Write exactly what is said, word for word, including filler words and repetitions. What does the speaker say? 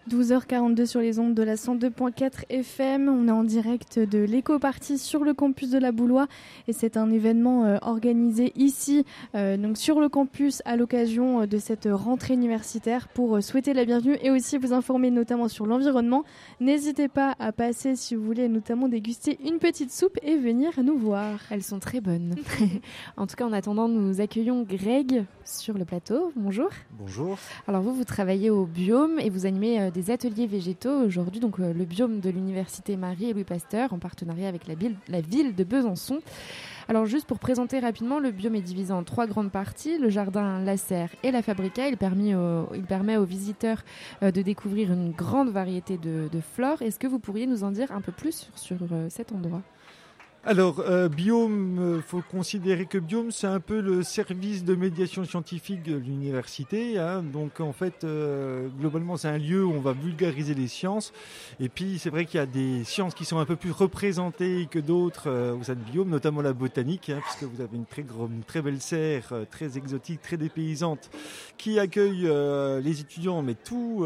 douze heures quarante-deux sur les ondes de la cent deux point quatre F M. On est en direct de l'éco-party sur le campus de la Boulois et c'est un événement euh, organisé ici, euh, donc sur le campus à l'occasion de cette rentrée universitaire pour euh, souhaiter la bienvenue et aussi vous informer notamment sur l'environnement. N'hésitez pas à passer si vous voulez notamment déguster une petite soupe et venir nous voir. Elles sont très bonnes. En tout cas, en attendant, nous accueillons Greg sur le plateau. Bonjour. Bonjour. Alors vous, vous travaillez au Biome et vous animez euh, des ateliers végétaux aujourd'hui, donc euh, le Biome de l'Université Marie et Louis Pasteur en partenariat avec la ville, la ville de Besançon. Alors juste pour présenter rapidement, le Biome est divisé en trois grandes parties, le jardin, la serre et la fabrica. Il, permet aux, il permet aux visiteurs euh, de découvrir une grande variété de, de flore. Est-ce que vous pourriez nous en dire un peu plus sur, sur euh, cet endroit ? Alors, euh, Biome, euh, faut considérer que Biome, c'est un peu le service de médiation scientifique de l'université. Hein. Donc, en fait, euh, globalement, c'est un lieu où on va vulgariser les sciences. Et puis, c'est vrai qu'il y a des sciences qui sont un peu plus représentées que d'autres euh, au sein de Biome, notamment la botanique, hein, puisque vous avez une très, gros, une très belle serre, euh, très exotique, très dépaysante, qui accueille euh, les étudiants, mais tout